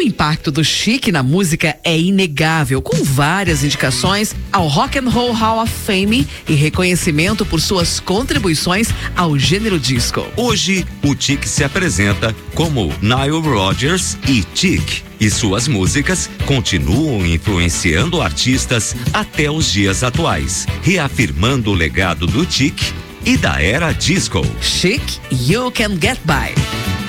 impacto do Chic na música é inegável, com várias indicações ao Rock and Roll Hall of Fame e reconhecimento por suas contribuições ao gênero disco. Hoje, o Chic se apresenta como Nile Rodgers e Chic, e suas músicas continuam influenciando artistas até os dias atuais, reafirmando o legado do Chic e da era disco. Chic, You Can Get By.